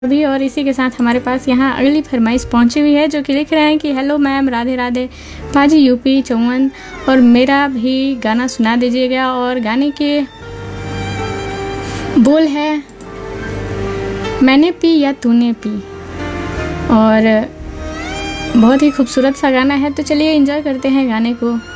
अभी और इसी के साथ हमारे पास यहाँ अगली फरमाइश पहुँची हुई है जो कि लिख रहे हैं कि हेलो मैम, राधे राधे, पाजी यूपी 54, और मेरा भी गाना सुना दीजिएगा। और गाने के बोल है मैंने पी या तूने पी, और बहुत ही खूबसूरत सा गाना है। तो चलिए एंजॉय करते हैं गाने को।